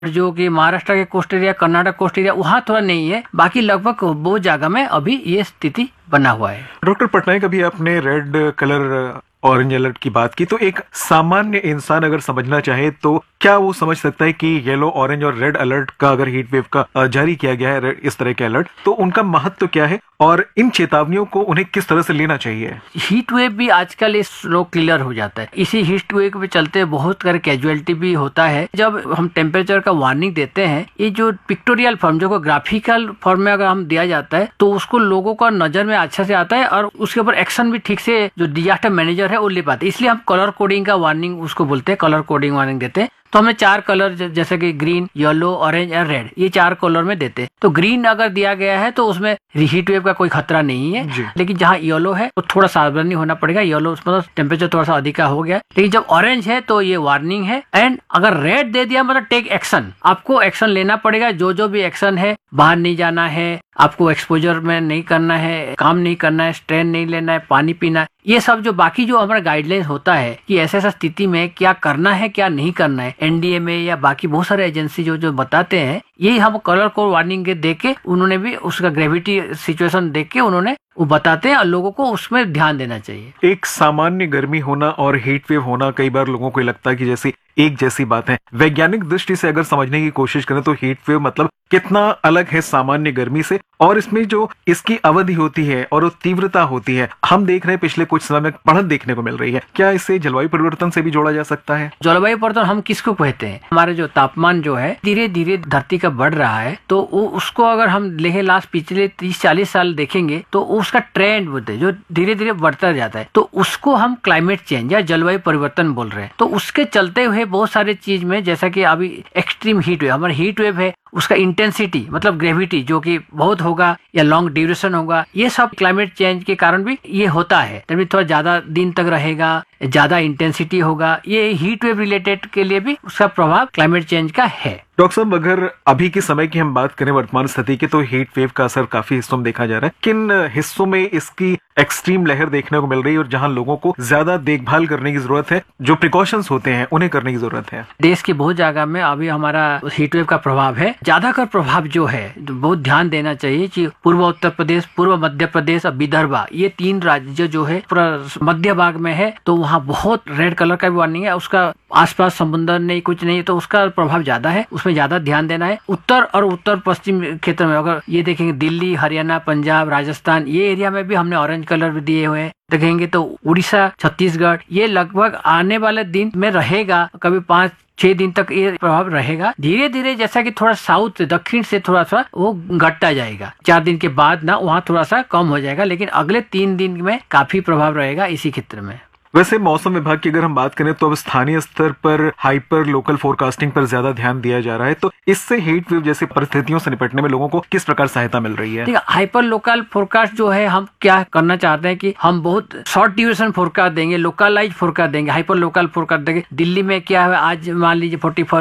जो कि महाराष्ट्र के coast area, Karnataka coast area, वहाँ थोड़ा नहीं है। बाकी लगभग बहुत जगह में अभी ये स्थिति बना हुआ है। डॉक्टर पटनायक, अभी आपने रेड कलर ऑरेंज अलर्ट की बात की, तो एक सामान्य इंसान अगर समझना चाहे तो क्या वो समझ सकता है कि येलो, ऑरेंज और रेड अलर्ट का अगर हीट वेव का जारी किया गया है, इस तरह के अलर्ट, तो उनका महत्व क्या है और इन चेतावनियों को उन्हें किस तरह से लेना चाहिए? हीट वेव भी आजकल स्लो क्लियर हो जाता है। इसी हीट वेव पे चलते बहुत कर कैजुअलिटी भी होता है। जब हम टेम्परेचर का वार्निंग देते हैं, ये जो पिक्टोरियल फॉर्म, जो ग्राफिकल फॉर्म में अगर हम दिया जाता है तो उसको लोगों का नजर में अच्छा से आता है और उसके ऊपर एक्शन भी ठीक से जो डिजास्टर मैनेजर है वो ले पाते। इसलिए हम कलर कोडिंग का वार्निंग उसको बोलते हैं, कलर कोडिंग वार्निंग देते हैं। तो हमें 4 कलर जैसे कि ग्रीन, येलो, ऑरेंज और रेड, ये 4 कलर में देते हैं। तो ग्रीन अगर दिया गया है तो उसमें हीट वेव का कोई खतरा नहीं है, लेकिन जहाँ येलो है तो थोड़ा सावधानी होना पड़ेगा। येलो मतलब टेम्परेचर थोड़ा सा अधिक हो गया, लेकिन जब ऑरेंज है तो ये वार्निंग है। एंड अगर रेड दे दिया मतलब टेक एक्शन, आपको एक्शन लेना पड़ेगा। जो भी एक्शन है, बाहर नहीं जाना है, आपको एक्सपोजर में नहीं करना है, काम नहीं करना है, स्ट्रेन नहीं लेना है, पानी पीना है, ये सब जो बाकी जो हमारा गाइडलाइंस होता है कि ऐसा स्थिति में क्या करना है क्या नहीं करना है, एनडीए में या बाकी बहुत सारे एजेंसी जो बताते हैं, यही हम कलर को वार्निंग के देख के उन्होंने भी उसका ग्रेविटी सिचुएशन देख के उन्होंने वो बताते हैं और लोगों को उसमें ध्यान देना चाहिए। एक सामान्य गर्मी होना और हीट वेव होना कई बार लोगों को लगता है कि जैसे एक जैसी बात है। वैज्ञानिक दृष्टि से अगर समझने की कोशिश करें तो हीट वेव मतलब कितना अलग है सामान्य गर्मी से, और इसमें जो इसकी अवधि होती है और तीव्रता होती है, हम देख रहे हैं पिछले कुछ समय में बढ़त देखने को मिल रही है। क्या इसे जलवायु परिवर्तन से भी जोड़ा जा सकता है? जलवायु परिवर्तन हम किसको कहते हैं? हमारे जो तापमान जो है धीरे धीरे धरती का बढ़ रहा है, तो उसको अगर हम लेके लास्ट पिछले 30-40 साल देखेंगे तो उसका ट्रेंड बोलते हैं जो धीरे धीरे बढ़ता जाता है, तो उसको हम क्लाइमेट चेंज या जलवायु परिवर्तन बोल रहे हैं। तो उसके चलते हुए बहुत सारे चीज में, जैसा कि अभी एक्सट्रीम हीट वेव, हमारा हीट वेव है, उसका इंटेंसिटी मतलब ग्रेविटी जो कि बहुत होगा या लॉन्ग ड्यूरेशन होगा, ये सब क्लाइमेट चेंज के कारण भी ये होता है। तभी थोड़ा ज्यादा दिन तक रहेगा, ज्यादा इंटेंसिटी होगा, ये हीट वेव रिलेटेड के लिए भी उसका प्रभाव क्लाइमेट चेंज का है। डॉक्टर साहब, अगर अभी के समय की हम बात करें वर्तमान स्थिति की, तो हीट वेव का असर काफी हिस्सों में देखा जा रहा है। किन हिस्सों में इसकी एक्सट्रीम लहर देखने को मिल रही है और जहां लोगों को ज्यादा देखभाल करने की जरूरत है, जो प्रिकॉशंस होते हैं उन्हें करने की जरूरत है? देश की बहुत जगह में अभी हमारा हीट वेव का प्रभाव है। ज्यादातर प्रभाव जो है बहुत ध्यान देना चाहिए कि पूर्व उत्तर प्रदेश, पूर्व मध्य प्रदेश और विदर्भ, ये 3 राज्य जो है पूरा मध्य भाग में है, तो वहाँ बहुत रेड कलर का भी वार्निंग है। उसका आसपास समुद्र नहीं, कुछ नहीं, तो उसका प्रभाव ज्यादा है, उसमें ज्यादा ध्यान देना है। उत्तर और उत्तर पश्चिम क्षेत्र में अगर ये देखेंगे, दिल्ली, हरियाणा, पंजाब, राजस्थान, ये एरिया में भी हमने ऑरेंज कलर भी दिए हुए हैं। देखेंगे तो उड़ीसा, छत्तीसगढ़, ये लगभग आने वाले दिन में रहेगा, कभी 5-6 दिन तक ये प्रभाव रहेगा। धीरे धीरे जैसा कि थोड़ा साउथ दक्षिण से थोड़ा सा वो घटता जाएगा, 4 दिन के बाद ना वहाँ थोड़ा सा कम हो जाएगा, लेकिन अगले 3 दिन में काफी प्रभाव रहेगा इसी क्षेत्र में। वैसे मौसम विभाग की अगर हम बात करें तो अब स्थानीय स्तर पर हाइपर लोकल फोरकास्टिंग पर ज्यादा ध्यान दिया जा रहा है, तो इससे हीट वेव जैसी परिस्थितियों से निपटने में लोगों को किस प्रकार सहायता मिल रही है? हाइपर लोकल फोरकास्ट जो है, हम क्या करना चाहते हैं कि हम बहुत शॉर्ट ड्यूरेशन फोरकास्ट देंगे, लोकलाइज फोरकास्ट देंगे, हाइपर लोकल फोरकास्ट देंगे। दिल्ली में क्या है, आज मान लीजिए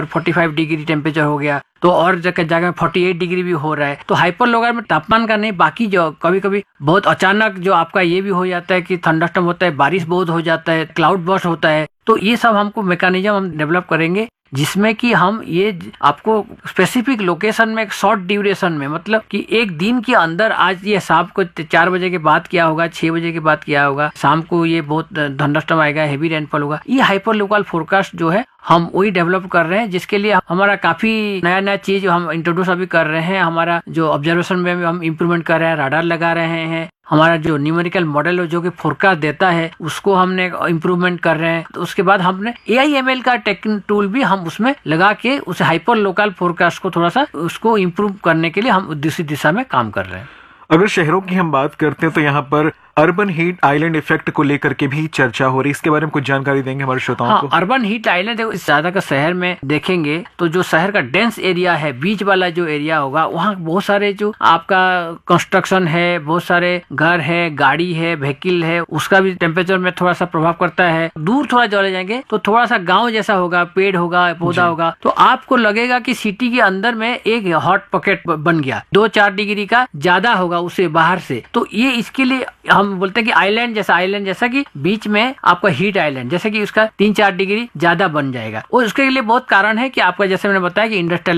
45 डिग्री टेम्परेचर हो गया, तो और जगह में 48 डिग्री भी हो रहा है। तो हाइपर लोकल में तापमान का नहीं, बाकी जो कभी कभी बहुत अचानक जो आपका ये भी हो जाता है कि थंडरस्टॉर्म होता है, बारिश बहुत हो जाता है, क्लाउड बर्स्ट होता है, तो ये सब हमको मैकेनिज्म हम डेवलप करेंगे जिसमें कि हम ये आपको स्पेसिफिक लोकेशन में शॉर्ट ड्यूरेशन में, मतलब कि एक दिन के अंदर, आज ये शाम को 4 बजे के बाद क्या होगा, 6 बजे के बाद क्या होगा, शाम को ये बहुत थंडरस्टॉर्म आएगा, हेवी रेनफॉल होगा, ये हाइपर लोकल फोरकास्ट जो है हम वही डेवलप कर रहे हैं, जिसके लिए हमारा काफी नया चीज हम इंट्रोड्यूस अभी कर रहे हैं। हमारा जो ऑब्जर्वेशन में भी हम इम्प्रूवमेंट कर रहे हैं, राडार लगा रहे हैं, हमारा जो न्यूमेरिकल मॉडल जो कि फोरकास्ट देता है उसको हमने इम्प्रूवमेंट कर रहे हैं। तो उसके बाद हमने AIML का टेक्निक टूल भी हम उसमें लगा के उस हाइपर लोकल फोरकास्ट को थोड़ा सा उसको इम्प्रूव करने के लिए हम दूसरी दिशा में काम कर रहे हैं। अगर शहरों की हम बात करते हैं तो यहाँ पर अर्बन हीट आइलैंड इफेक्ट को लेकर के भी चर्चा हो रही है, इसके बारे में कुछ जानकारी देंगे हमारे श्रोताओं को? अर्बन हीट आइलैंड देखो, इस ज्यादा का शहर में देखेंगे तो जो शहर का डेंस एरिया है, बीच वाला जो एरिया होगा, वहाँ बहुत सारे जो आपका कंस्ट्रक्शन है, बहुत सारे घर है, गाड़ी है, व्हीकल है, उसका भी टेम्परेचर में थोड़ा सा प्रभाव करता है। दूर थोड़ा चले जाएंगे तो थोड़ा सा गाँव जैसा होगा, पेड़ होगा, पौधा होगा, तो आपको लगेगा कि सिटी के अंदर में एक हॉट पॉकेट बन गया, 2-4 डिग्री का ज्यादा होगा, उसे बाहर से, तो ये इसके लिए हम बोलते हैं कि आइलैंड जैसा कि बीच में आपका हीट आइलैंड जैसे कि उसका 3-4 डिग्री ज्यादा बन जाएगा। और उसके लिए बहुत कारण है कि आपका, जैसे मैंने बताया कि इंडस्ट्रियल